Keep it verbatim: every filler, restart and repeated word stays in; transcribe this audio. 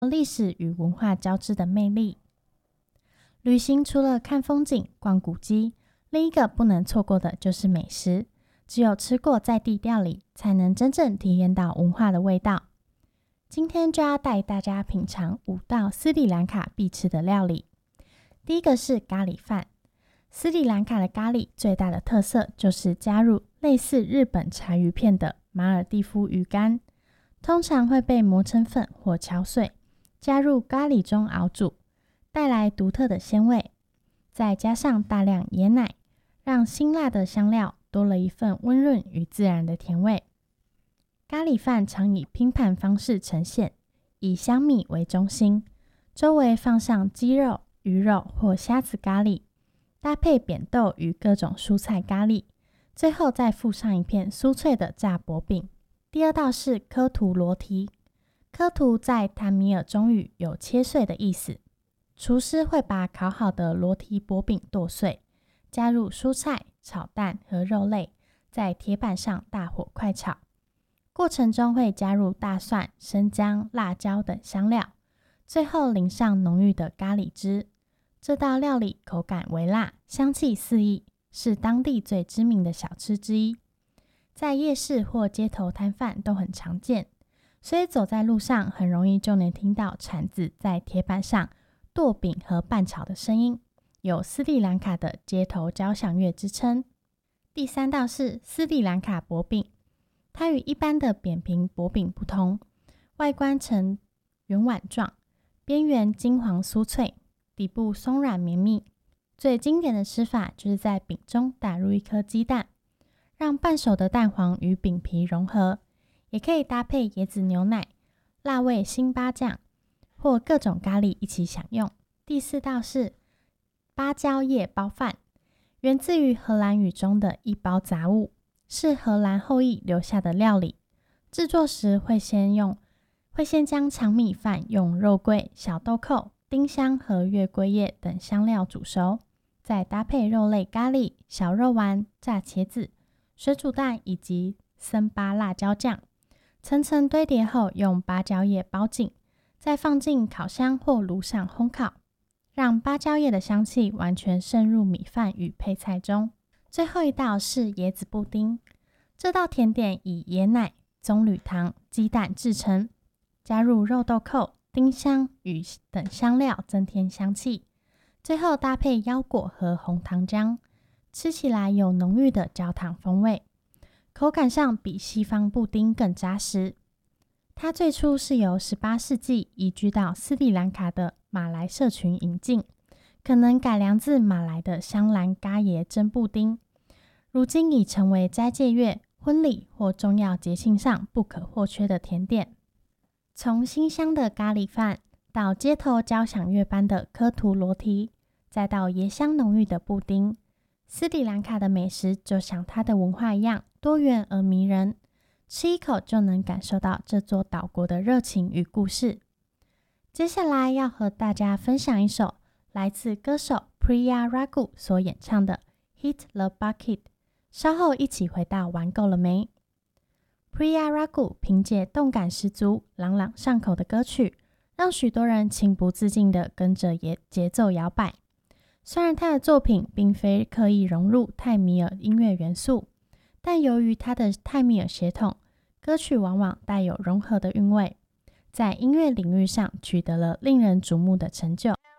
历史与文化交织的魅力。旅行除了看风景、逛古迹，另一个不能错过的就是美食。只有吃过在地料理，才能真正体验到文化的味道。今天就要带大家品尝五道斯里兰卡必吃的料理。第一个是咖喱饭。斯里兰卡的咖喱最大的特色就是加入类似日本柴鱼片的马尔地夫鱼干，通常会被磨成粉或敲碎，加入咖喱中熬煮，带来独特的鲜味。再加上大量椰奶，让辛辣的香料多了一份温润与自然的甜味。咖喱饭常以拼盘方式呈现，以香米为中心，周围放上鸡肉、鱼肉或虾子咖喱，搭配扁豆与各种蔬菜咖喱，最后再附上一片酥脆的炸薄饼。第二道是科图罗提。科图在坦米尔中语有切碎的意思，厨师会把烤好的罗提薄饼剁碎，加入蔬菜、炒蛋和肉类，在铁板上大火快炒。过程中会加入大蒜、生姜、辣椒等香料，最后淋上浓郁的咖喱汁。这道料理口感微辣，香气四溢，是当地最知名的小吃之一。在夜市或街头摊贩都很常见，所以走在路上很容易就能听到铲子在铁板上剁饼和拌炒的声音，有斯里兰卡的街头交响乐之称。第三道是斯里兰卡薄饼。它与一般的扁平薄饼不同，外观呈圆碗状，边缘金黄酥脆，底部松软绵密。最经典的吃法就是在饼中打入一颗鸡蛋，让半熟的蛋黄与饼皮融合，也可以搭配椰子牛奶、辣味辛巴酱或各种咖喱一起享用。第四道是芭蕉叶包饭，源自于荷兰语中的一包杂物，是荷兰后裔留下的料理。制作时会先用会先将长米饭用肉桂、小豆蔻、丁香和月桂叶等香料煮熟，再搭配肉类咖喱、小肉丸、炸茄子、水煮蛋以及森巴辣椒酱，层层堆叠后用芭蕉叶包紧，再放进烤箱或炉上烘烤，让芭蕉叶的香气完全渗入米饭与配菜中。最后一道是椰子布丁。这道甜点以椰奶、棕榈糖、鸡蛋制成，加入肉豆蔻、丁香与等香料增添香气，最后搭配腰果和红糖浆，吃起来有浓郁的焦糖风味，口感上比西方布丁更扎实。它最初是由十八世纪移居到斯里兰卡的马来社群引进，可能改良自马来的香兰咖椰蒸布丁，如今已成为斋戒月、婚礼或重要节庆上不可或缺的甜点。从新香的咖喱饭，到街头交响乐般的科图罗提，再到椰香浓郁的布丁，斯里兰卡的美食就像它的文化一样多元而迷人，吃一口就能感受到这座岛国的热情与故事。接下来要和大家分享一首来自歌手 Priya Ragu 所演唱的 Hit the Bucket。 稍后一起回到玩够了没。 Priya Ragu 凭借动感十足、朗朗上口的歌曲，让许多人情不自禁地跟着节奏摇摆。虽然他的作品并非刻意融入泰米尔音乐元素，但由于他的泰米尔血统，歌曲往往带有融合的韵味，在音乐领域上取得了令人瞩目的成就。